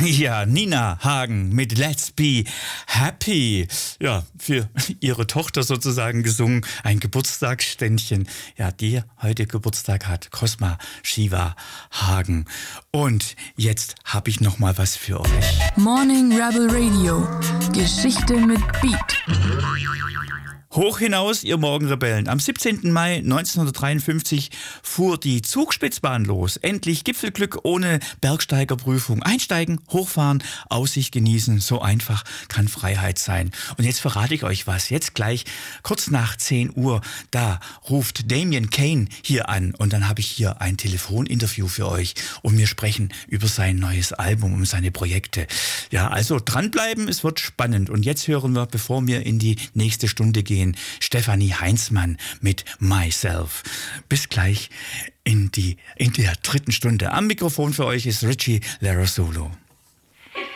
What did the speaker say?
Ja, Nina Hagen mit Let's Be Happy. Ja, für ihre Tochter sozusagen gesungen. Ein Geburtstagsständchen. Ja, die heute Geburtstag hat. Cosma Shiva Hagen. Und jetzt habe ich noch mal was für euch. Morning Rebel Radio. Geschichte mit Beat. Hoch hinaus, ihr Morgenrebellen. Am 17. Mai 1953 fuhr die Zugspitzbahn los. Endlich Gipfelglück ohne Bergsteigerprüfung. Einsteigen, hochfahren, Aussicht genießen. So einfach kann Freiheit sein. Und jetzt verrate ich euch was. Jetzt gleich, kurz nach 10 Uhr, da ruft Damien Kane hier an. Und dann habe ich hier ein Telefoninterview für euch. Und wir sprechen über sein neues Album, um seine Projekte. Ja, also dranbleiben, es wird spannend. Und jetzt hören wir, bevor wir in die nächste Stunde gehen, Stefanie Heinzmann mit Myself. Bis gleich in der dritten Stunde. Am Mikrofon für euch ist Richie Larosolo.